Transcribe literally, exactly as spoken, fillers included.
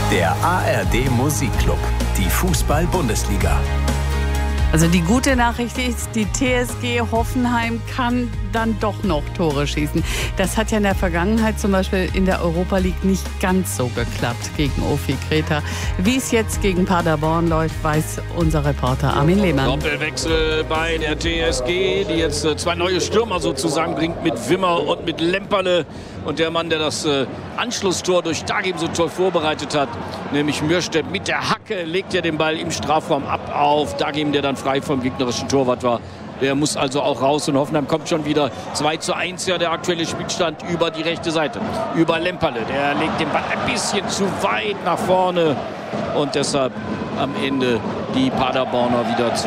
Der A R D Musikclub, die Fußball-Bundesliga. Also die gute Nachricht ist, die T S G Hoffenheim kann dann doch noch Tore schießen. Das hat ja in der Vergangenheit zum Beispiel in der Europa League nicht ganz so geklappt gegen Ofi Kreta. Wie es jetzt gegen Paderborn läuft, weiß unser Reporter Armin Lehmann. Doppelwechsel bei der T S G, die jetzt äh, zwei neue Stürmer sozusagen bringt mit Wimmer und mit Lemperle. Und der Mann, der das äh, Anschlusstor durch Dagim so toll vorbereitet hat, nämlich Mürstedt mit der Hacke, legt ja den Ball im Strafraum ab auf Dagim, der dann frei vom gegnerischen Torwart war. Der muss also auch raus und Hoffenheim kommt schon wieder zwei zu eins, ja, der aktuelle Spielstand über die rechte Seite. Über Lemperle, der legt den Ball ein bisschen zu weit nach vorne und deshalb am Ende die Paderborner wieder zu